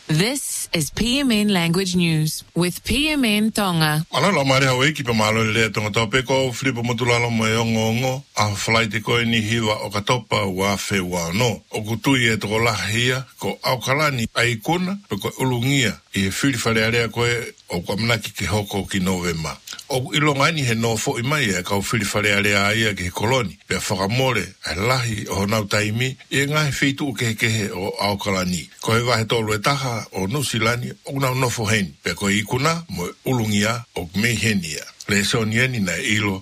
This is PMN Language News with PMN Tonga. Ala la mare hawe ki pa malo le tonga tope ko flipa motulalo mo yongo a flight ko ni hiwa o katopa wa fe wa no o kutui e to la hia ko aukalani aikuna ko ulungia e fili fale area ko o kwamnaki ki hoko ki novema o ilongani he no fo imai e ka fili fale area ia ki koloni pe fakamore lahi o na taimi e nga fitu ke o aukalani ko e va he tolu etaha o nusilani o na no fo hen pe ko ikuna mo ulungia o mehenia le sonieni na ilo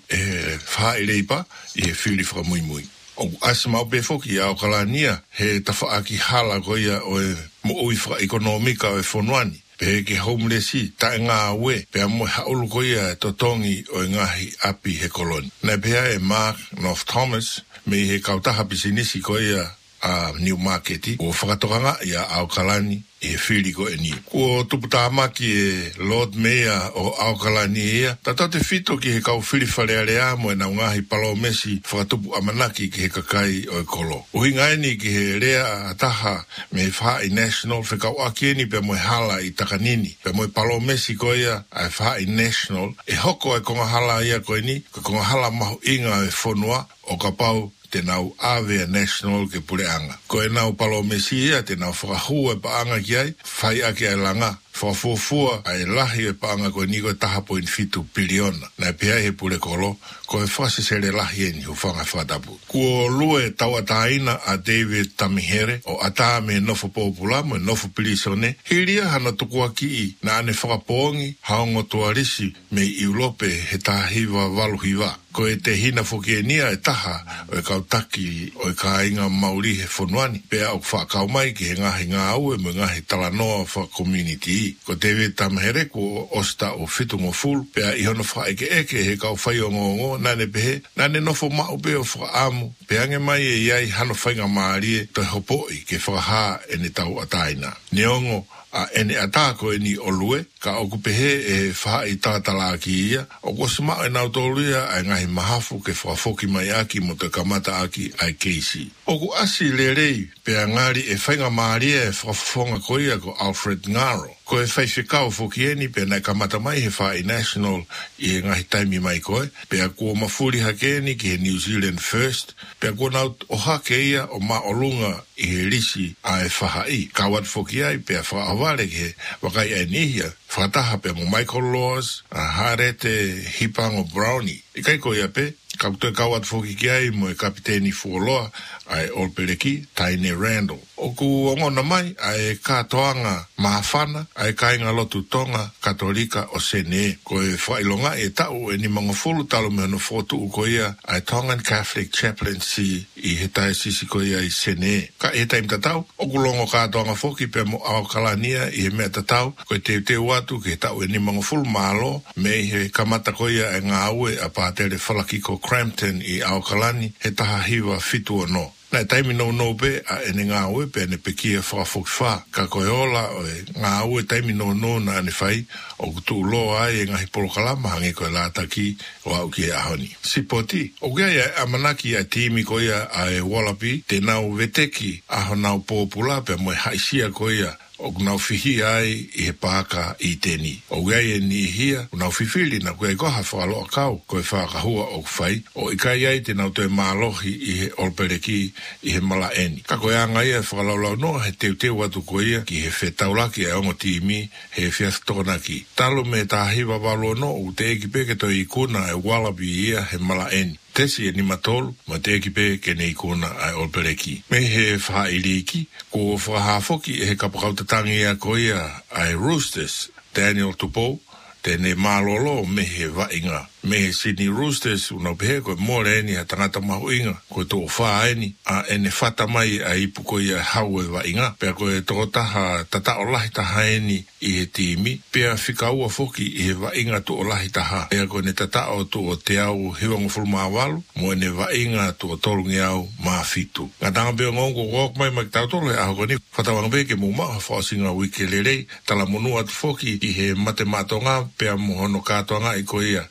fa ileipa e fili fra mui o asma o befoki a aukalania he tafaaki hala ko ia o mo uifra ekonomika o fonwani pe ke homelessi ta nga we pe mo haulu ko ia totongi o ngahi api he koloni na pe e Mark North Thomas me he kautaha bisinisi ko ia a New Market o whakatokanga ia Aukalani e whiri ko e ni. Ko tuputahamaki e Lord Mayor o Aukalani ia, tata te whito ki he kau whiri wharearea mo e na ngahi Palomesi whakatupu amanaki ki he kakai o e kolo. Uhingaini ki he rea ataha me whai national whekau akieni pe mo e hala i takanini, pe mo e Palomesi ko ia a whai national, e hoko e konga hala ia ko e ni, ko konga hala mahu inga e whonua o ka pau te nau Avea National ke pureanga. Ko e nau Palomesi ia te nau whakahua e paanga ki ai, whai ake ai langa, whafufua ai lahi e paanga ko e niko $5.5 biliona. Na pia he pure kolo, ko e whasesere lahi e ni hufanga whatapu. Ko lue tawataina a David Tamihere o ata me nofo popula mo nofo pilisone, hiria hana tukua ki na ane whakapongi haongo tuarisi me Iulope he tahiwa waluhiwa. Ko e te hina whokienia e taha o e kautaki o e kainga mauri he whonuani. Pea o whakau mai ki he ngahi ngā au e mo ngahi talanoa wha community. Ko David Tamihere ko osta o fitungo full. Pea i hono whaeke eke he kau whai o ngongo nane pehe. Nane nofo mau pe o whaamu. Pea nge mai e iai hano whainga maari e to hopoi ke whakaha e ne tau ataina. Neongo a ene atako e ni olue, ka oku pehe e wha i tātala ki ia, o ko sima e nau tōluia ai ngahi mahafu ke whafoki mai aki mo te kamata aki ai keisi. Oku asi le rei, pea ngari e whainga maaria e whafonga koia ko Alfred Ngaro. Ko e whaiwhikau fokieni pe nai kamata mai he wha i national i e ngahi taimi mai koe, pea kua mafuri hakeni ki he New Zealand First, pea kua nau o hake ia o maolunga i he risi a e whahai. Kawat foki ai pea whaaware ke he wakai e nihia, whataha pe mo Michael Laws, a harete hipango Brownie. I kai ko ia pe, kautoi kawat foki ki ai mo e kapiteni Fuoloa ai Olpereki, Taine Randall. Oku ongona mai ai katoanga mahafana ai kainga lotu tonga katolika o sene ko e whailonga e tau e ni mangofulu talo me no fotu uko ia ai Tongan Catholic Chaplaincy i he tae sisi ko ia i sene. Ka e taim tatau, oku longo katoanga foki pe mo Aukalania i he mea tatau ko e te watu ke tau e ni mangofulu malo me he kamata ko ia e ngā ue a pātere whalaki ko Crampton i Aukalani he taha hiwa fitu o no. Nai taimi no pe a ene ngā ue pe ane pekia whakafoki wha. Ka koe ola o e ngā ue taimi no na ane whai o kutu loa ai e ngahi polokalama hange koe lātaki o au ki e ahoni. Sipoti, o kia ia amanaki a timi ko ia a e Wallaby te nau veteki aho nau pōpula pe moe haisia ko ia o nau whihi ai i he pāka i tēni. O gai e ni hia, o nau whiwhiri na koe koha whakaloa kau, koe whakahua o kwhai, o i kai ai te nau te mālohi i he Olpereki i he mala eni. Ka koe anga ia whakalaulau no, he teu atu ko ia ki he whetaulaki e ongo timi, he whiastokonaki. Talo me tāhiwa walo no, o te ekipe ke toi i kuna e Wallaby ia he mala eni. Tesi e ni matolu, ma te ekipe ke nei kona ai Olpereki. Me he whailiki, ko whahafoki e he kapakautatanga ia ko ia ai Roosters, Daniel Tupou, tēnei mālolo me he wainga. Me he Sydney Roosters, unau pehe koe mōreeni a tangata mahuinga, koe tō whaeni, a ene whata mai a ipu koe ia hau e wainga, pea koe tō taha tata o lahi taha eni i he timi, pea whikaua foki i he wainga tō o lahi taha, pea koe ne tata o tō o te au hiwango fulma walu, mo ene wainga tō o tolungi au mawhitu. Ngā tanga peo ngongo wok mai mai tautolo e aho koni, whatawanga peke mō maha whaasinga wike lerei, tala monu atu foki i he matematonga, pea mohono kātoanga i koe ia, ta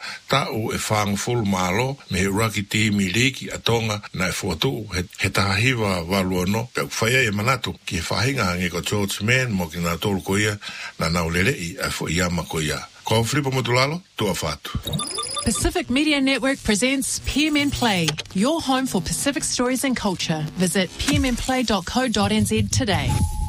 tau e whang full malo me he raki timi liki atonga na e fuatu he tahiwa waluano pe whaia e manatu ki he whahinga nge ko George Mann mo ki nga tolu ko ia na naulelei a fo iama ko ia. Ko Filipo Motulalo, tua whatu. Pacific Media Network presents PMN Play, your home for Pacific stories and culture. Visit pmnplay.co.nz today.